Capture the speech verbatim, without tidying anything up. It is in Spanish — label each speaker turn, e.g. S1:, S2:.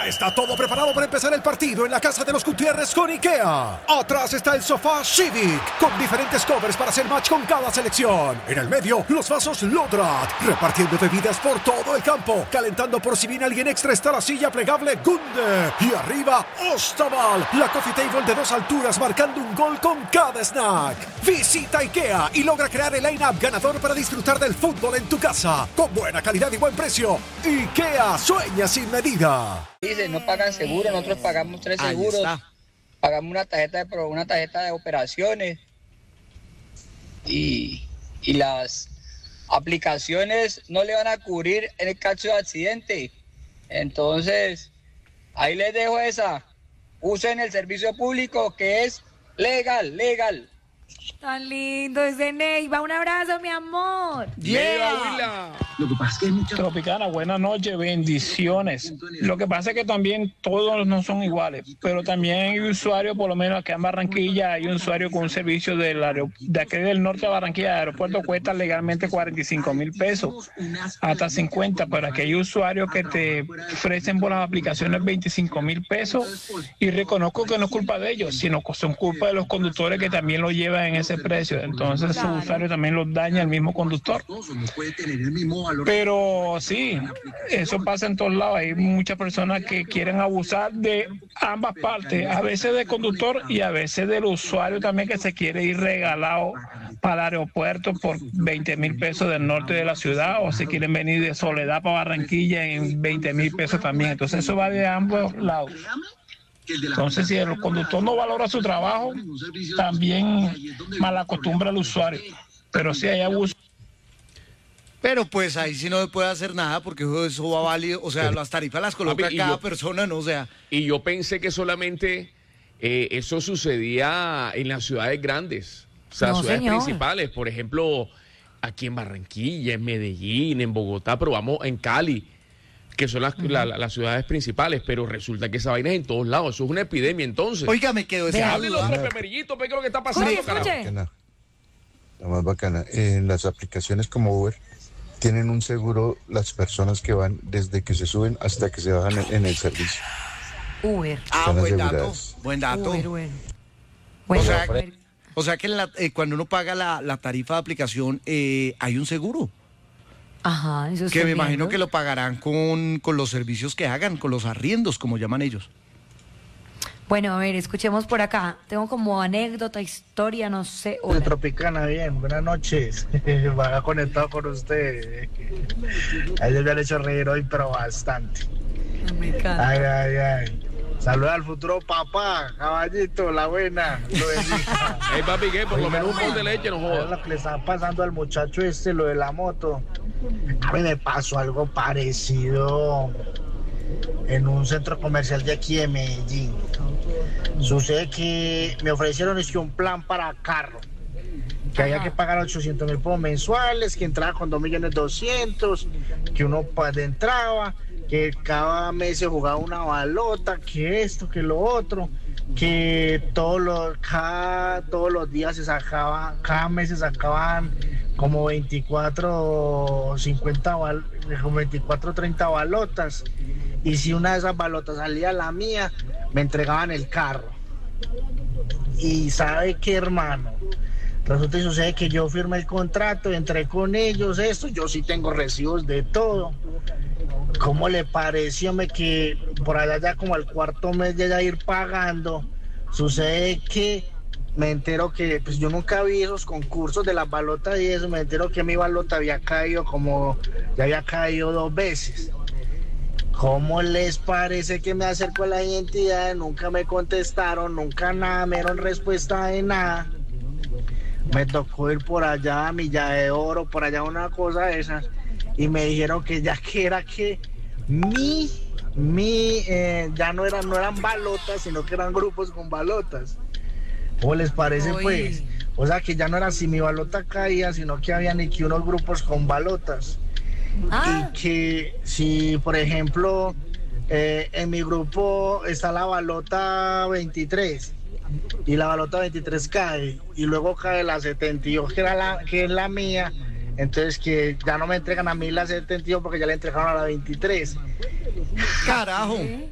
S1: Ya está todo preparado para empezar el partido en la casa de los Gutiérrez con IKEA. Atrás está el sofá Civic, con diferentes covers para hacer match con cada selección. En el medio, los vasos Lodrat, repartiendo bebidas por todo el campo. Calentando por si viene alguien extra está la silla plegable Gunde. Y arriba, Ostaval, la coffee table de dos alturas marcando un gol con cada snack. Visita IKEA y logra crear el line-up ganador para disfrutar del fútbol en tu casa. Con buena calidad y buen precio. IKEA, sueña sin medida.
S2: Dice, no pagan seguro, nosotros pagamos tres seguros, pagamos una tarjeta de pro, una tarjeta de operaciones y, y las aplicaciones no le van a cubrir en el caso de accidente. Entonces, ahí les dejo esa. Usen el servicio público que es legal, legal.
S3: Tan lindo ese Neiva. Un abrazo, mi amor.
S4: Yeah. Lo que pasa es que hay muchas... Tropicana, buenas noches, bendiciones. Lo que pasa es que también todos no son iguales, pero también hay usuarios, por lo menos acá en Barranquilla, hay un usuario con un servicio del aeropuerto, de aquí del norte de Barranquilla, el aeropuerto cuesta legalmente cuarenta y cinco mil pesos, hasta cincuenta, pero aquí hay usuarios que te ofrecen por las aplicaciones veinticinco mil pesos, y reconozco que no es culpa de ellos, sino que son culpa de los conductores que también lo llevan en ese precio. Entonces su usuario también los daña el mismo conductor. Pero sí, eso pasa en todos lados. Hay muchas personas que quieren abusar de ambas partes, a veces del conductor y a veces del usuario también, que se quiere ir regalado para el aeropuerto por veinte mil pesos del norte de la ciudad, o se quieren venir de Soledad para Barranquilla en veinte mil pesos también. Entonces eso va de ambos lados. Entonces, si el conductor no valora su trabajo, también malacostumbra al usuario. Pero sí hay abuso.
S5: Pero pues ahí sí no se puede hacer nada, porque eso va válido. O sea, las tarifas las coloca
S6: Papi,
S5: cada
S6: yo,
S5: persona, ¿no? O sea.
S6: Y yo pensé que solamente eh, eso sucedía en las ciudades grandes. O sea,
S3: no,
S6: ciudades
S3: señor.
S6: principales. Por ejemplo, aquí en Barranquilla, en Medellín, en Bogotá, pero vamos, en Cali, que son las, uh-huh. la, la, las ciudades principales, pero resulta que esa vaina es en todos lados. Eso es una epidemia, entonces.
S5: Oiga, me quedo ese
S6: Hable los tres pemerillitos, ve qué es lo que está pasando,
S3: Oye,
S6: carajo.
S7: La más bacana. En las aplicaciones como Uber, tienen un seguro las personas que van desde que se suben hasta que se bajan en, en el servicio.
S3: Uber.
S5: Ah,
S7: Están
S5: buen dato,
S7: aseguradas.
S5: buen dato.
S3: Uber, Uber.
S5: O
S3: Bueno,
S5: sea,
S3: Uber.
S5: o sea que en la, eh, cuando uno paga la, la tarifa de aplicación, eh, hay un seguro.
S3: Ajá, eso
S5: Que
S3: estoy
S5: me imagino
S3: viendo.
S5: que lo pagarán con, con los servicios que hagan, con los arriendos, como llaman ellos.
S3: Bueno, a ver, escuchemos por acá. Tengo como anécdota, historia, no sé.
S8: Hola. Tropicana, bien, buenas noches. Va conectado con usted. A ellos me han hecho reír hoy, pero bastante.
S3: Me encanta.
S8: Ay, ay, ay. Saluda al futuro papá, caballito, la buena. Lo bendiga.
S6: Hey, papi, ¿qué? Por lo menos un pot de leche, no jodas.
S8: Lo que le está pasando al muchacho este, lo de la moto. A mí me pasó algo parecido en un centro comercial de aquí de Medellín. Sucede que me ofrecieron es que un plan para carro, que había que pagar ochocientos mil pesos mensuales, que entraba con dos millones doscientos, que uno entraba, que cada mes se jugaba una balota, que esto, que lo otro, que todos los, cada, todos los días se sacaba, cada mes se sacaban como veinticuatro, cincuenta, como veinticuatro, treinta balotas. Y si una de esas balotas salía la mía, me entregaban el carro. Y ¿sabe qué, hermano? Resulta y sucede que yo firmé el contrato, entré con ellos, esto, yo sí tengo recibos de todo. ¿Cómo le pareció me que por allá ya como al cuarto mes de ya ir pagando, sucede que me entero que, pues yo nunca vi esos concursos de las balotas y eso, me entero que mi balota había caído como, ya había caído dos veces. ¿Cómo les parece que me acerco a la identidad? Nunca me contestaron, nunca nada, me dieron respuesta de nada. Me tocó ir por allá a Milla de Oro, por allá una cosa de esas, y me dijeron que ya que era que mi, mi, eh, ya no eran, no eran balotas, sino que eran grupos con balotas. ¿Cómo les parece,
S3: Uy.
S8: pues? O sea, que ya no era si mi balota caía, sino que había ni que unos grupos con balotas.
S3: Ah.
S8: Y que si, por ejemplo, eh, en mi grupo está la balota veintitrés y la balota veintitrés cae y luego cae la setenta y dos que, era la, que es la mía, entonces que ya no me entregan a mí la setenta y dos porque ya le entregaron a la veintitrés.
S5: Carajo.